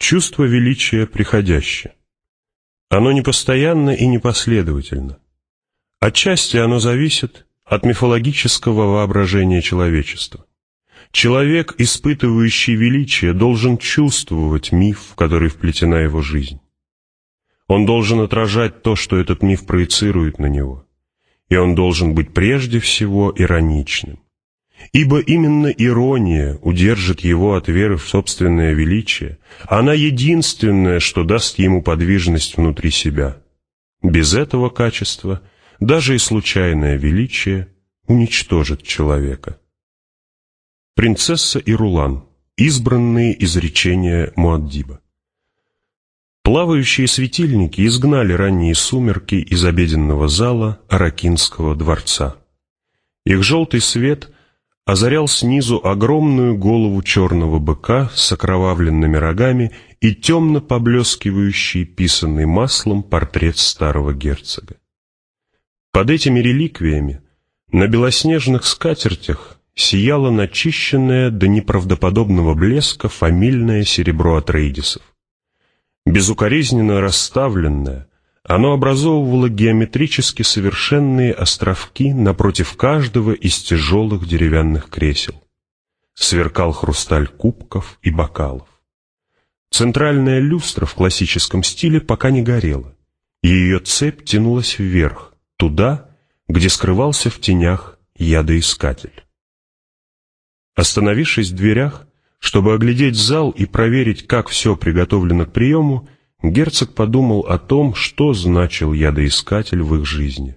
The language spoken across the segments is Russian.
Чувство величия приходящее. Оно непостоянно и непоследовательно. Отчасти оно зависит от мифологического воображения человечества. Человек, испытывающий величие, должен чувствовать миф, в который вплетена его жизнь. Он должен отражать то, что этот миф проецирует на него. И он должен быть прежде всего ироничным. Ибо именно ирония удержит его от веры в собственное величие. Она единственное, что даст ему подвижность внутри себя. Без этого качества даже и случайное величие уничтожит человека. Принцесса и Рулан. Избранные изречения Муаддиба. Плавающие светильники изгнали ранние сумерки из обеденного зала Аракинского дворца. Их желтый свет озарял снизу огромную голову черного быка с окровавленными рогами и темно поблескивающий, писанный маслом, портрет старого герцога. Под этими реликвиями на белоснежных скатертях сияло начищенное до неправдоподобного блеска фамильное серебро Атрейдисов. Безукоризненно расставленное, оно образовывало геометрически совершенные островки напротив каждого из тяжелых деревянных кресел. Сверкал хрусталь кубков и бокалов. Центральная люстра в классическом стиле пока не горела, и ее цепь тянулась вверх, туда, где скрывался в тенях ядоискатель. Остановившись в дверях, чтобы оглядеть зал и проверить, как все приготовлено к приему, герцог подумал о том, что значил ядоискатель в их жизни.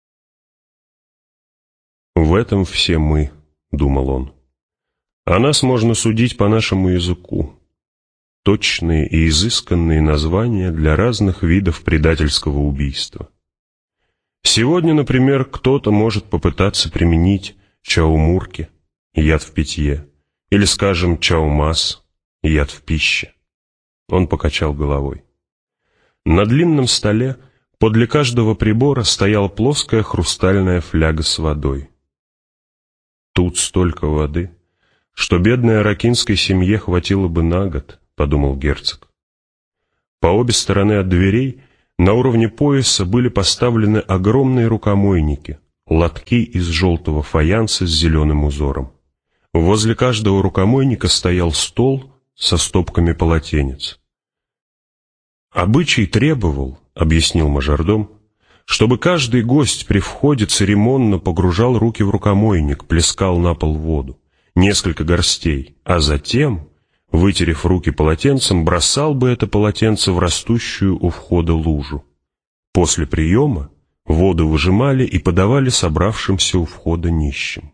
«В этом все мы», — думал он. «О нас можно судить по нашему языку. Точные и изысканные названия для разных видов предательского убийства. Сегодня, например, кто-то может попытаться применить чаумурки, яд в питье, или, скажем, чаумас, яд в пище». Он покачал головой. На длинном столе подле каждого прибора стояла плоская хрустальная фляга с водой. «Тут столько воды, что бедной аракинской семье хватило бы на год», — подумал герцог. По обе стороны от дверей на уровне пояса были поставлены огромные рукомойники, лотки из желтого фаянса с зеленым узором. Возле каждого рукомойника стоял стол со стопками полотенец. «Обычай требовал, — объяснил мажордом, — чтобы каждый гость при входе церемонно погружал руки в рукомойник, плескал на пол воду, несколько горстей, а затем, вытерев руки полотенцем, бросал бы это полотенце в растущую у входа лужу. После приема воду выжимали и подавали собравшимся у входа нищим».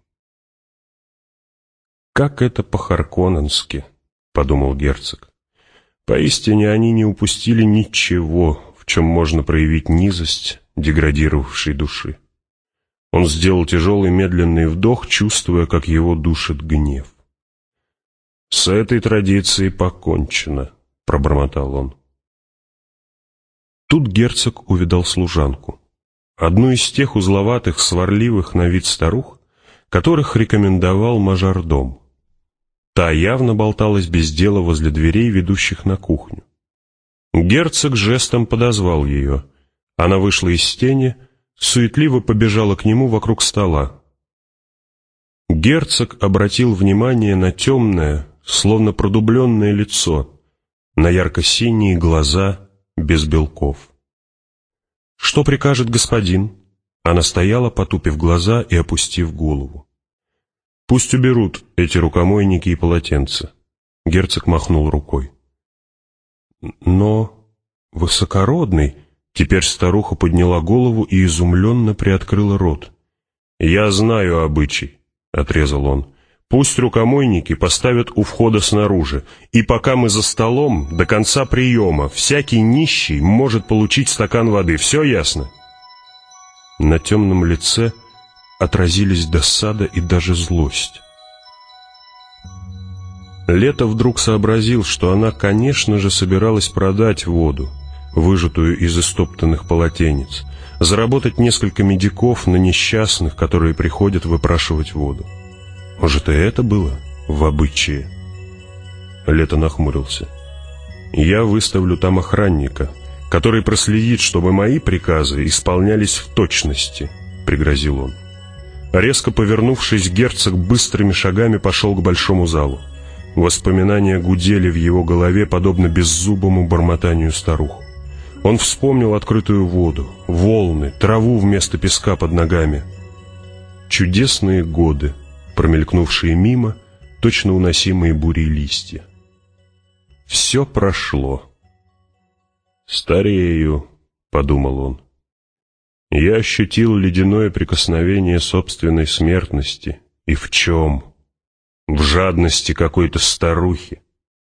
«Как это по-харконненски», — подумал герцог. Поистине они не упустили ничего, в чем можно проявить низость деградировавшей души. Он сделал тяжелый медленный вдох, чувствуя, как его душит гнев. «С этой традицией покончено», — пробормотал он. Тут герцог увидал служанку, одну из тех узловатых, сварливых на вид старух, которых рекомендовал мажордом. Та явно болталась без дела возле дверей, ведущих на кухню. Герцог жестом подозвал ее. Она вышла из тени, суетливо побежала к нему вокруг стола. Герцог обратил внимание на темное, словно продубленное лицо, на ярко-синие глаза без белков. «Что прикажет господин?» Она стояла, потупив глаза и опустив голову. «Пусть уберут эти рукомойники и полотенца». Герцог махнул рукой. «Но высокородный...» Теперь старуха подняла голову и изумленно приоткрыла рот. «Я знаю обычай», — отрезал он. «Пусть рукомойники поставят у входа снаружи, и пока мы за столом, до конца приема, всякий нищий может получить стакан воды. Все ясно?» На темном лице отразились досада и даже злость. Лето вдруг сообразил, что она, конечно же, собиралась продать воду, выжатую из истоптанных полотенец, заработать несколько медиков на несчастных, которые приходят выпрашивать воду. Может, и это было в обычае? Лето нахмурился. Я выставлю там охранника, который проследит, чтобы мои приказы исполнялись в точности», — пригрозил он. Резко повернувшись, герцог быстрыми шагами пошел к большому залу. Воспоминания гудели в его голове, подобно беззубому бормотанию старух. Он вспомнил открытую воду, волны, траву вместо песка под ногами. Чудесные годы, промелькнувшие мимо, точно уносимые бурей листья. Все прошло. «Старею», — подумал он. Я ощутил ледяное прикосновение собственной смертности. И в чем? В жадности какой-то старухи.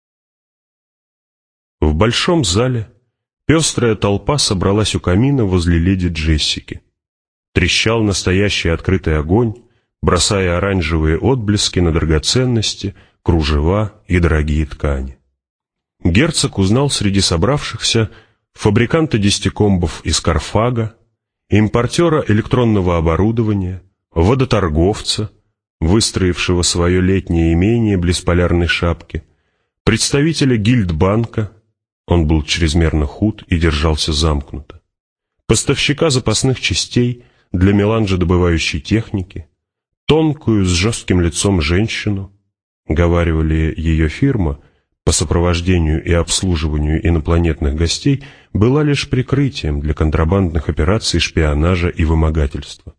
В большом зале пестрая толпа собралась у камина возле леди Джессики. Трещал настоящий открытый огонь, бросая оранжевые отблески на драгоценности, кружева и дорогие ткани. Герцог узнал среди собравшихся фабриканта десятикомбов из Карфага, импортера электронного оборудования, водоторговца, выстроившего свое летнее имение близ Полярной шапки, представителя гильдбанка, он был чрезмерно худ и держался замкнуто, поставщика запасных частей для меланжедобывающей техники, тонкую с жестким лицом женщину, говаривали, ее фирма по сопровождению и обслуживанию инопланетных гостей была лишь прикрытием для контрабандных операций шпионажа и вымогательства.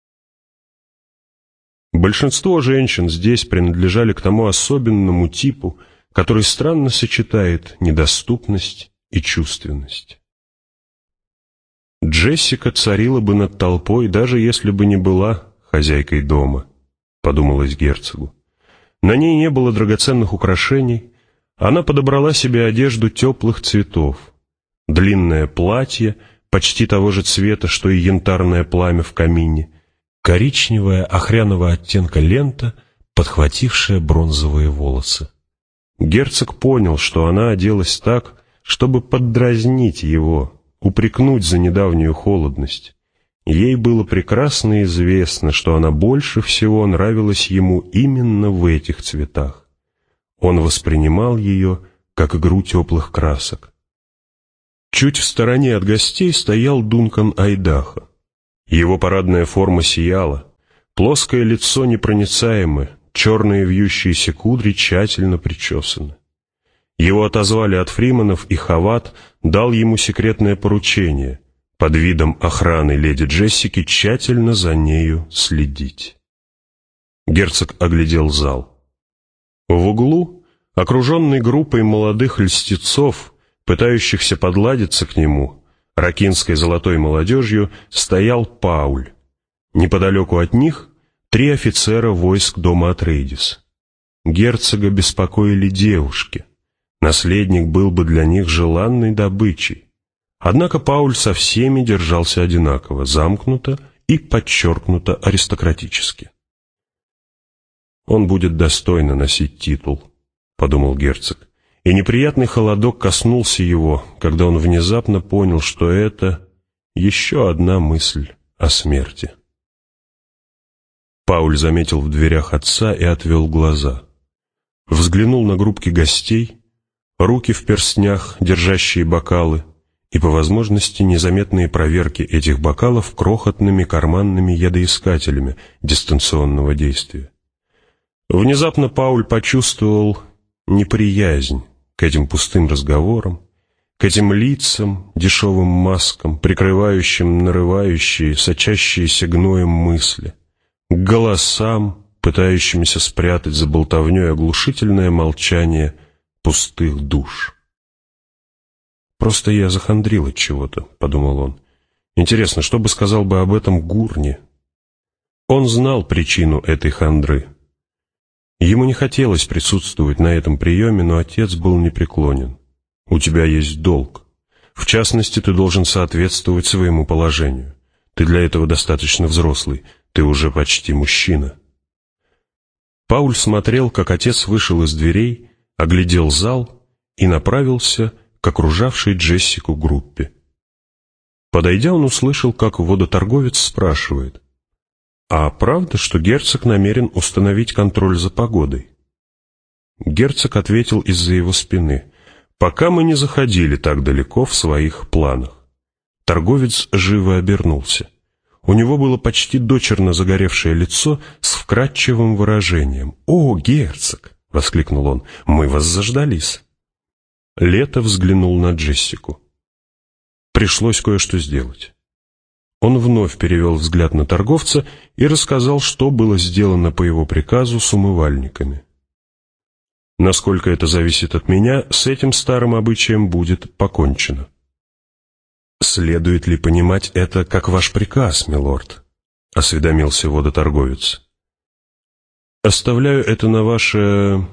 Большинство женщин здесь принадлежали к тому особенному типу, который странно сочетает недоступность и чувственность. Джессика царила бы над толпой, даже если бы не была хозяйкой дома, подумалось герцогу. На ней не было драгоценных украшений. Она подобрала себе одежду теплых цветов, длинное платье, почти того же цвета, что и янтарное пламя в камине, коричневая охряного оттенка лента, подхватившая бронзовые волосы. Герцог понял, что она оделась так, чтобы поддразнить его, упрекнуть за недавнюю холодность. Ей было прекрасно известно, что она больше всего нравилась ему именно в этих цветах. Он воспринимал ее как игру теплых красок. Чуть в стороне от гостей стоял Дункан Айдахо. Его парадная форма сияла, плоское лицо непроницаемо, черные вьющиеся кудри тщательно причесаны. Его отозвали от фриманов, и Хават дал ему секретное поручение под видом охраны леди Джессики тщательно за нею следить. Герцог оглядел зал. В углу, окруженный группой молодых льстецов, пытающихся подладиться к нему, ракинской золотой молодежью, стоял Пауль. Неподалеку от них 3 офицера войск дома Атрейдис. Герцога беспокоили девушки. Наследник был бы для них желанной добычей. Однако Пауль со всеми держался одинаково, замкнуто и подчеркнуто аристократически. «Он будет достойно носить титул», — подумал герцог, и неприятный холодок коснулся его, когда он внезапно понял, что это еще одна мысль о смерти. Пауль заметил в дверях отца и отвел глаза. Взглянул на группки гостей, руки в перстнях, держащие бокалы, и, по возможности, незаметные проверки этих бокалов крохотными карманными ядоискателями дистанционного действия. Внезапно Пауль почувствовал неприязнь к этим пустым разговорам, к этим лицам, дешевым маскам, прикрывающим нарывающие, сочащиеся гноем мысли, к голосам, пытающимися спрятать за болтовней оглушительное молчание пустых душ. «Просто я захандрил от чего-то», — подумал он. «Интересно, что бы сказал бы об этом Гурни?» Он знал причину этой хандры. Ему не хотелось присутствовать на этом приеме, но отец был непреклонен. «У тебя есть долг. В частности, ты должен соответствовать своему положению. Ты для этого достаточно взрослый. Ты уже почти мужчина». Пауль смотрел, как отец вышел из дверей, оглядел зал и направился к окружавшей Джессику группе. Подойдя, он услышал, как водоторговец спрашивает: «А правда, что герцог намерен установить контроль за погодой?» Герцог ответил из-за его спины: пока мы не заходили так далеко в своих планах. Торговец живо обернулся. У него было почти дочерно загоревшее лицо с вкрадчивым выражением. «О, герцог!» — воскликнул он. «Мы вас заждались!» Лето взглянул на Джессику. Пришлось кое-что сделать. Он вновь перевел взгляд на торговца и рассказал, что было сделано по его приказу с умывальниками. «Насколько это зависит от меня, с этим старым обычаем будет покончено». «Следует ли понимать это как ваш приказ, милорд?» — осведомился водоторговец. «Оставляю это на вашу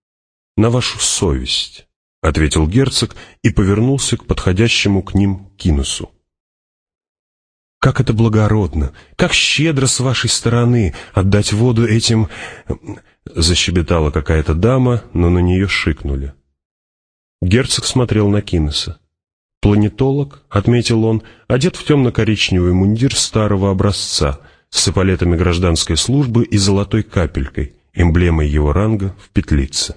совесть», — ответил герцог и повернулся к подходящему к ним Кинусу. «Как это благородно, как щедро с вашей стороны отдать воду этим...» — защебетала какая-то дама, но на нее шикнули. Герцог смотрел на Кинуса. Планетолог, отметил он, одет в темно-коричневый мундир старого образца с эполетами гражданской службы и золотой капелькой, эмблемой его ранга в петлице.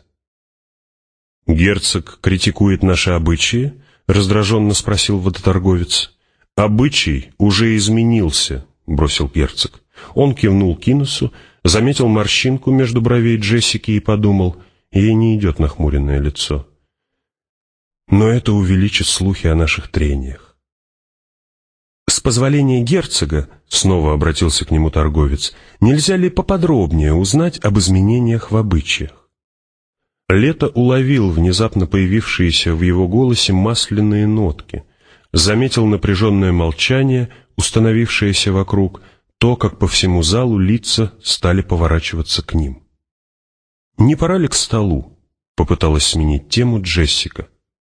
«Герцог критикует наши обычаи?» — раздраженно спросил водоторговец. «Обычай уже изменился», — бросил герцог. Он кивнул Кинусу, заметил морщинку между бровей Джессики и подумал, ей не идет нахмуренное лицо. «Но это увеличит слухи о наших трениях». «С позволения герцога», — снова обратился к нему торговец, «нельзя ли поподробнее узнать об изменениях в обычаях?» Лето уловил внезапно появившиеся в его голосе масляные нотки, заметил напряженное молчание, установившееся вокруг, то, как по всему залу лица стали поворачиваться к ним. «Не пора ли к столу?» — попыталась сменить тему Джессика.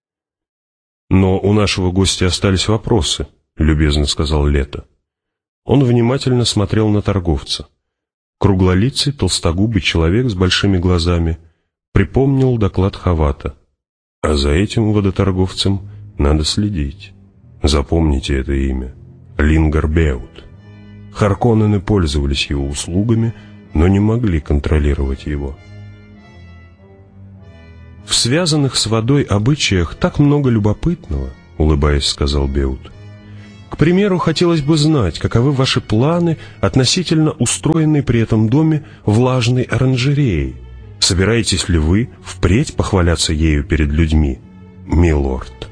«Но у нашего гостя остались вопросы», — любезно сказал Лето. Он внимательно смотрел на торговца. Круглолицый, толстогубый человек с большими глазами припомнил доклад Хавата. А за этим водоторговцем надо следить. Запомните это имя. Лингар Беут. Харконнены пользовались его услугами, но не могли контролировать его. «В связанных с водой обычаях так много любопытного», — улыбаясь, сказал Беут. «К примеру, хотелось бы знать, каковы ваши планы относительно устроенной при этом доме влажной оранжереи. Собираетесь ли вы впредь похваляться ею перед людьми, милорд?»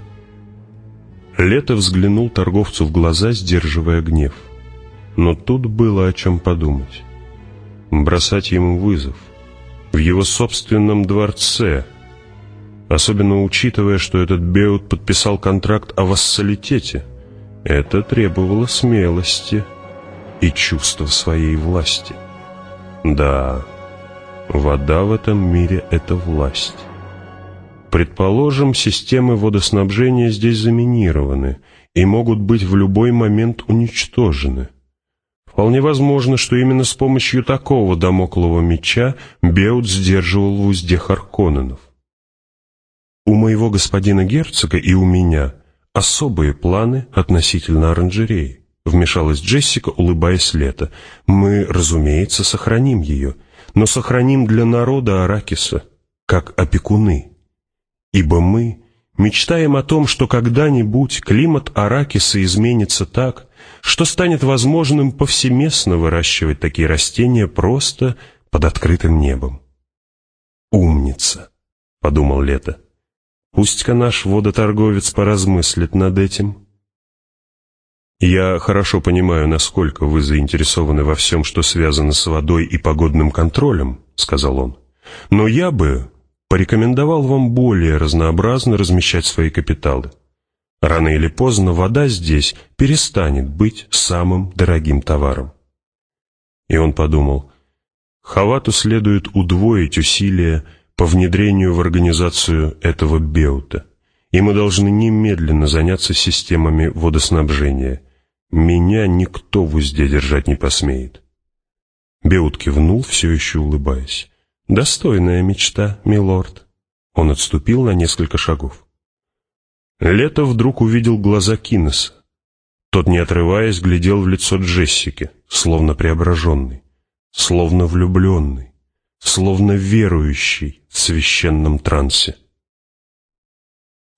Лето взглянул торговцу в глаза, сдерживая гнев. Но тут было о чем подумать. Бросать ему вызов в его собственном дворце, особенно учитывая, что этот Беут подписал контракт о вассалитете, это требовало смелости и чувства своей власти. Да, вода в этом мире — это власть. Предположим, системы водоснабжения здесь заминированы и могут быть в любой момент уничтожены. Вполне возможно, что именно с помощью такого дамоклового меча Беут сдерживал в узде Харконненов. «У моего господина герцога и у меня особые планы относительно оранжереи», — вмешалась Джессика, улыбаясь Лето. «Мы, разумеется, сохраним ее, но сохраним для народа Аракиса, как опекуны. Ибо мы мечтаем о том, что когда-нибудь климат Аракиса изменится так, что станет возможным повсеместно выращивать такие растения просто под открытым небом». «Умница», — подумал Лето. «Пусть-ка наш водоторговец поразмыслит над этим». «Я хорошо понимаю, насколько вы заинтересованы во всем, что связано с водой и погодным контролем», — сказал он. «Но я бы порекомендовал вам более разнообразно размещать свои капиталы. Рано или поздно вода здесь перестанет быть самым дорогим товаром». И он подумал, Хавату следует удвоить усилия по внедрению в организацию этого Беута, и мы должны немедленно заняться системами водоснабжения. Меня никто в узде держать не посмеет. Беут кивнул, все еще улыбаясь. «Достойная мечта, милорд». Он отступил на несколько шагов. Лето вдруг увидел глаза Кинеса. Тот, не отрываясь, глядел в лицо Джессики, словно преображенный, словно влюбленный, словно верующий в священном трансе.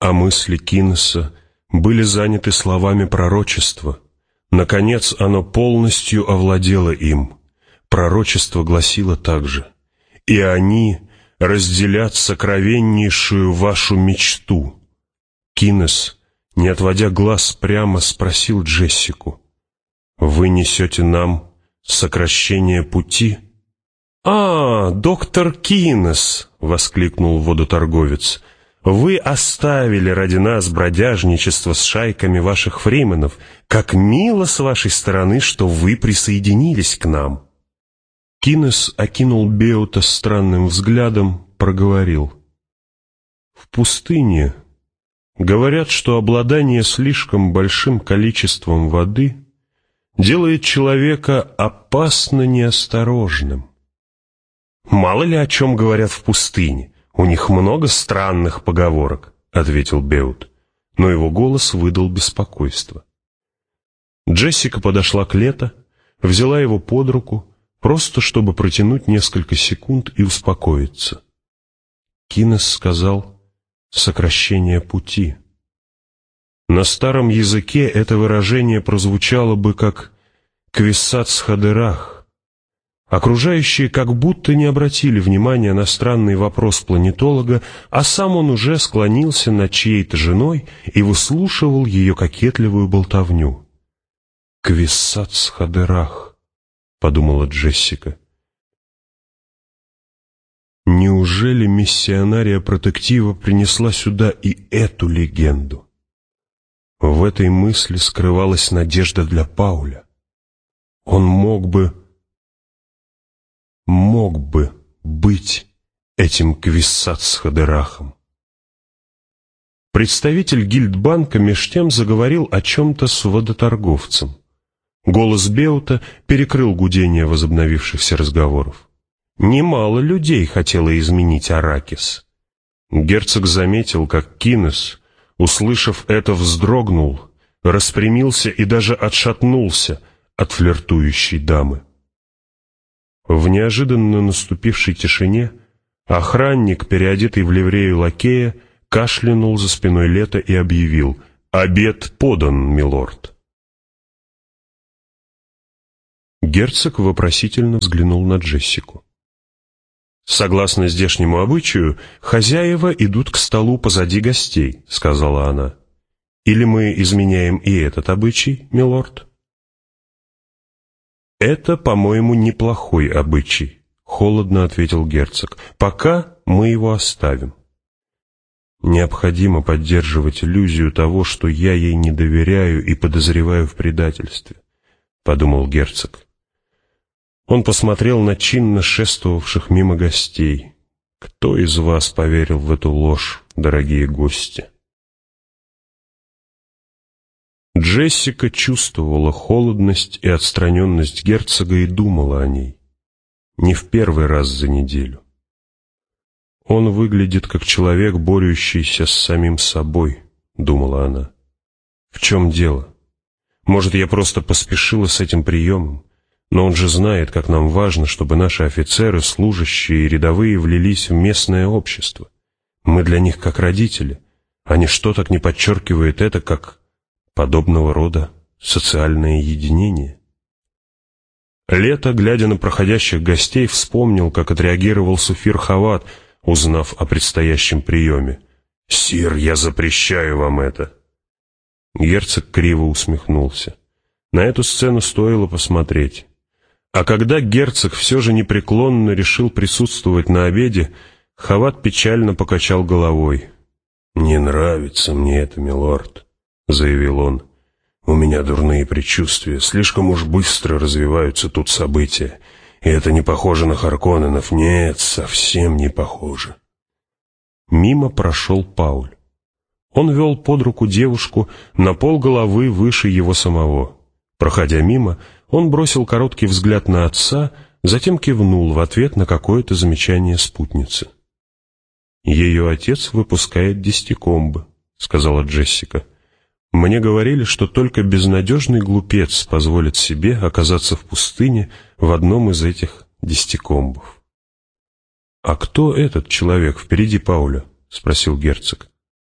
а мысли Кинеса были заняты словами пророчества. Наконец оно полностью овладело им. Пророчество гласило также: «И они разделят сокровеннейшую вашу мечту». Кинес, не отводя глаз, прямо спросил Джессику: «Вы несете нам сокращение пути?» «А, доктор Кинес!» — воскликнул водоторговец. «Вы оставили ради нас бродяжничество с шайками ваших фрименов. Как мило с вашей стороны, что вы присоединились к нам!» Кинес окинул Беута странным взглядом, проговорил: «В пустыне говорят, что обладание слишком большим количеством воды делает человека опасно неосторожным». «Мало ли о чем говорят в пустыне. У них много странных поговорок», — ответил Беут, но его голос выдал беспокойство. Джессика подошла к Лето, взяла его под руку, просто чтобы протянуть несколько секунд и успокоиться. Кинес сказал: «сокращение пути». На старом языке это выражение прозвучало бы как «квиссац хадерах». Окружающие как будто не обратили внимания на странный вопрос планетолога, а сам он уже склонился над чьей-то женой и выслушивал ее кокетливую болтовню. «Квиссац хадерах», — подумала Джессика. Неужели миссионария протектива принесла сюда и эту легенду? В этой мысли скрывалась надежда для Пауля. Он мог бы быть этим Квиссац-Хадерахом. Представитель гильдбанка меж тем заговорил о чем-то с водоторговцем. Голос Беута перекрыл гудение возобновившихся разговоров. Немало людей хотело изменить Аракис. Герцог заметил, как Кинес, услышав это, вздрогнул, распрямился и даже отшатнулся от флиртующей дамы. В неожиданно наступившей тишине охранник, переодетый в ливрею лакея, кашлянул за спиной Лето и объявил: «Обед подан, милорд». Герцог вопросительно взглянул на Джессику. «Согласно здешнему обычаю, хозяева идут к столу позади гостей», — сказала она. «Или мы изменяем и этот обычай, милорд?» «Это, по-моему, неплохой обычай», — холодно ответил герцог. «Пока мы его оставим». «Необходимо поддерживать иллюзию того, что я ей не доверяю и подозреваю в предательстве», — подумал герцог. Он посмотрел на чинно шествовавших мимо гостей. «Кто из вас поверил в эту ложь, дорогие гости?» Джессика чувствовала холодность и отстраненность герцога и думала о ней. Не в первый раз за неделю. «Он выглядит как человек, борющийся с самим собой», — думала она. «В чем дело? Может, я просто поспешила с этим приемом? Но он же знает, как нам важно, чтобы наши офицеры, служащие и рядовые влились в местное общество. Мы для них как родители, а ничто так не подчеркивает это, как подобного рода социальное единение». Лето, глядя на проходящих гостей, вспомнил, как отреагировал Суфир Хават, узнав о предстоящем приеме. «Сир, я запрещаю вам это». Герцог криво усмехнулся. На эту сцену стоило посмотреть. А когда герцог все же непреклонно решил присутствовать на обеде, Хават печально покачал головой. «Не нравится мне это, милорд», — заявил он. «У меня дурные предчувствия, слишком уж быстро развиваются тут события, и это не похоже на Харконненов, нет, совсем не похоже». Мимо прошел Пауль. Он вел под руку девушку на полголовы выше его самого. Проходя мимо, он бросил короткий взгляд на отца, затем кивнул в ответ на какое-то замечание спутницы. «Ее отец выпускает десятикомбы», — сказала Джессика. «Мне говорили, что только безнадежный глупец позволит себе оказаться в пустыне в одном из этих десятикомбов». «А кто этот человек впереди Пауля?» — спросил герцог.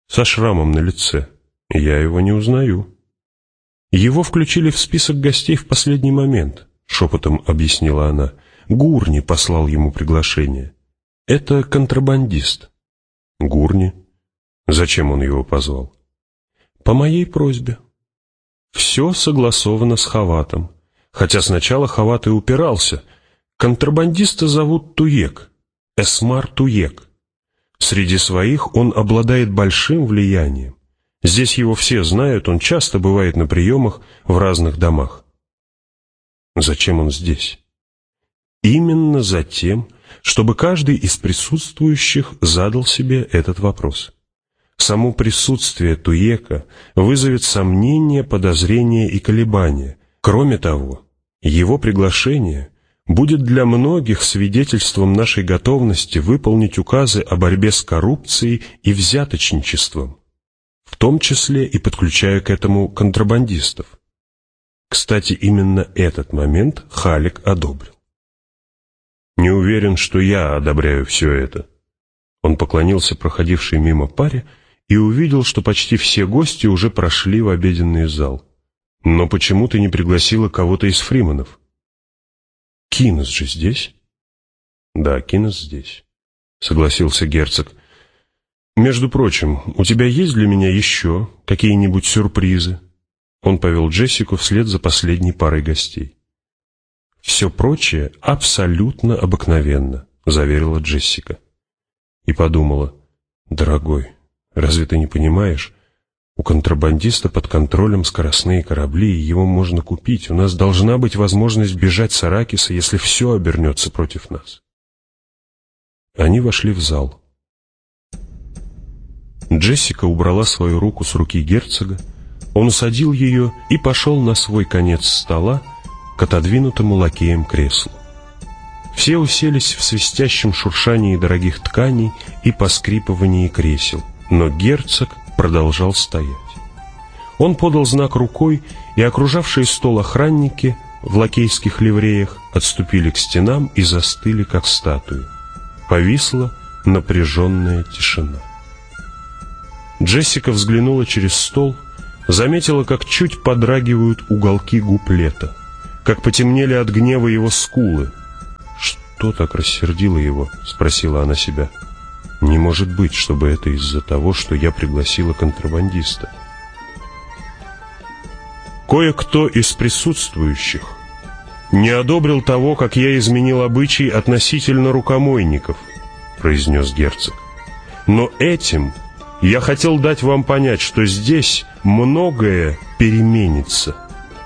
со шрамом на лице. Я его не узнаю». «Его включили в список гостей в последний момент», — шепотом объяснила она. «Гурни послал ему приглашение. Это контрабандист». «Гурни? Зачем он его позвал?» «По моей просьбе». Все согласовано с Хаватом, хотя сначала Хават и упирался. Контрабандиста зовут Туек, Эсмар Туек. Среди своих он обладает большим влиянием. Здесь его все знают, он часто бывает на приемах в разных домах. Зачем он здесь? Именно за тем, чтобы каждый из присутствующих задал себе этот вопрос. Само присутствие Туека вызовет сомнения, подозрения и колебания. Кроме того, его приглашение будет для многих свидетельством нашей готовности выполнить указы о борьбе с коррупцией и взяточничеством, в том числе и подключая к этому контрабандистов. Кстати, именно этот момент Халик одобрил. «Не уверен, что я одобряю все это». Он поклонился проходившей мимо паре и увидел, что почти все гости уже прошли в обеденный зал. «Но почему ты не пригласила кого-то из фриманов?» «Кинес же здесь?» «Да, Кинес здесь», — согласился герцог. «Между прочим, у тебя есть для меня еще какие-нибудь сюрпризы?» Он повел Джессику вслед за последней парой гостей. «Все прочее абсолютно обыкновенно», — заверила Джессика. И подумала: «Дорогой, разве ты не понимаешь? У контрабандиста под контролем скоростные корабли, и его можно купить. У нас должна быть возможность бежать с Аракиса, если все обернется против нас». Они вошли в зал. Джессика убрала свою руку с руки герцога, он усадил ее и пошел на свой конец стола к отодвинутому лакеем креслу. Все уселись в свистящем шуршании дорогих тканей и поскрипывании кресел, но герцог продолжал стоять. Он подал знак рукой, и окружавшие стол охранники в лакейских ливреях отступили к стенам и застыли, как статуи. Повисла напряженная тишина. Джессика взглянула через стол, заметила, как чуть подрагивают уголки губ Лета, как потемнели от гнева его скулы. «Что так рассердило его?» — спросила она себя. «Не может быть, чтобы это из-за того, что я пригласила контрабандиста». «Кое-кто из присутствующих не одобрил того, как я изменил обычай относительно рукомойников», — произнес герцог. «Но этим я хотел дать вам понять, что здесь многое переменится».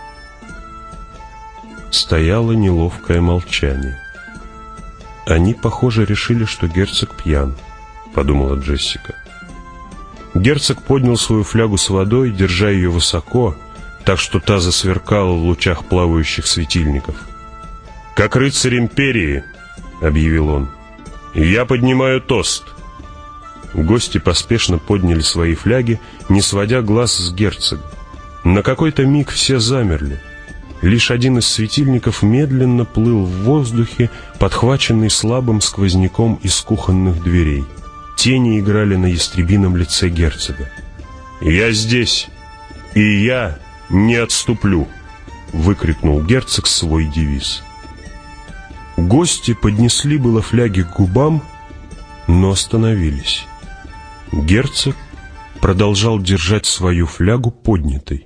Стояло неловкое молчание. «Они, похоже, решили, что герцог пьян», — подумала Джессика. Герцог поднял свою флягу с водой, держа ее высоко, так что та засверкала в лучах плавающих светильников. «Как рыцарь империи», — объявил он, — «я поднимаю тост». Гости поспешно подняли свои фляги, не сводя глаз с герцога. На какой-то миг все замерли. Лишь один из светильников медленно плыл в воздухе, подхваченный слабым сквозняком из кухонных дверей. Тени играли на ястребином лице герцога. «Я здесь, и я не отступлю!» — выкрикнул герцог свой девиз. Гости поднесли было фляги к губам, но остановились. Герцог продолжал держать свою флягу поднятой.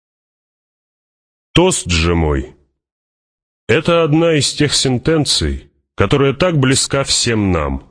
«Тост же мой! Это одна из тех сентенций, которая так близка всем нам.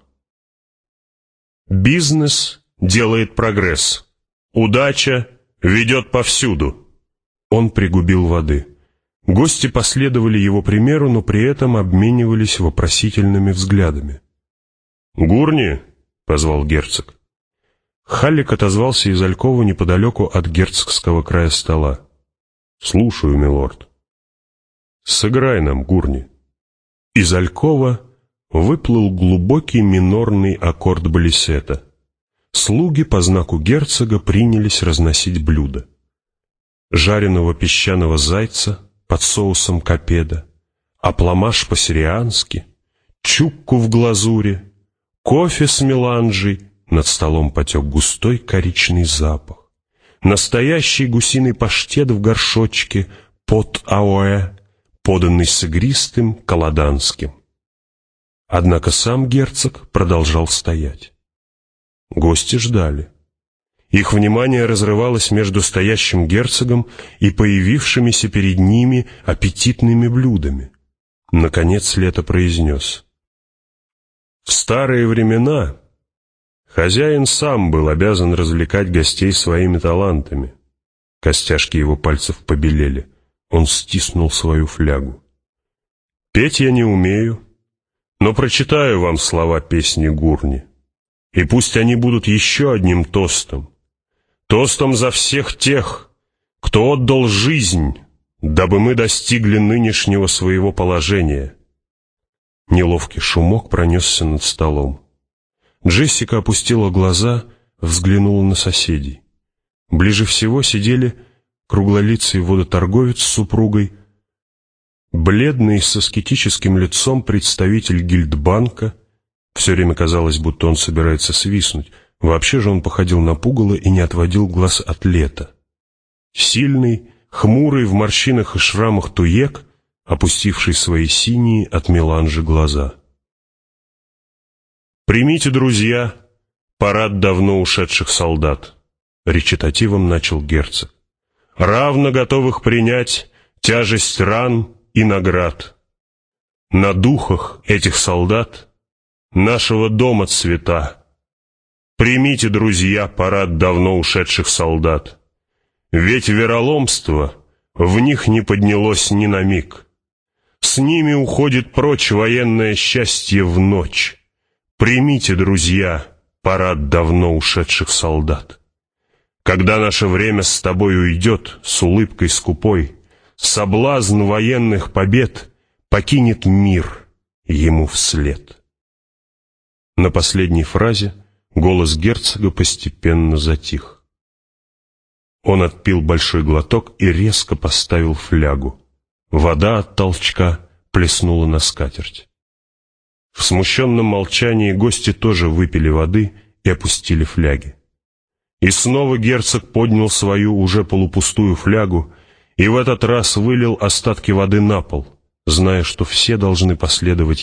Бизнес делает прогресс. Удача ведет повсюду». Он пригубил воды. Гости последовали его примеру, но при этом обменивались вопросительными взглядами. «Гурни!» — позвал герцог. Халлик отозвался из алькова неподалеку от герцогского края стола. «Слушаю, милорд». «Сыграй нам, Гурни». Из алькова выплыл глубокий минорный аккорд балисета. Слуги по знаку герцога принялись разносить блюда. Жареного песчаного зайца под соусом капеда, апламаш по-сириански, чукку в глазури, кофе с меланжей Над столом потек густой коричный запах. Настоящий гусиный паштет в горшочке под ауэ, поданный с игристым каладанским. Однако сам герцог продолжал стоять. Гости ждали. Их внимание разрывалось между стоящим герцогом и появившимися перед ними аппетитными блюдами. Наконец Лето произнес: «В старые времена хозяин сам был обязан развлекать гостей своими талантами». Костяшки его пальцев побелели. Он стиснул свою флягу. «Петь я не умею, но прочитаю вам слова песни Гурни, и пусть они будут еще одним тостом. Тостом за всех тех, кто отдал жизнь, дабы мы достигли нынешнего своего положения». Неловкий шумок пронесся над столом. Джессика опустила глаза, взглянула на соседей. Ближе всего сидели круглолицый водоторговец с супругой, бледный с аскетическим лицом представитель гильдбанка. Все время казалось, будто он собирается свистнуть. Вообще же он походил на пугало и не отводил глаз от Лета. Сильный, хмурый, в морщинах и шрамах туек, опустивший свои синие от меланжи глаза. «Примите, друзья, парад давно ушедших солдат», — речитативом начал герцог, «равно готовых принять тяжесть ран и наград. На духах этих солдат нашего дома цвета. Примите, друзья, парад давно ушедших солдат, ведь вероломство в них не поднялось ни на миг. С ними уходит прочь военное счастье в ночь. Примите, друзья, парад давно ушедших солдат. Когда наше время с тобой уйдет с улыбкой скупой, соблазн военных побед покинет мир ему вслед». На последней фразе голос герцога постепенно затих. Он отпил большой глоток и резко поставил флягу. Вода от толчка плеснула на скатерть. В смущенном молчании гости тоже выпили воды и опустили фляги. И снова герцог поднял свою уже полупустую флягу и в этот раз вылил остатки воды на пол, зная, что все должны последовать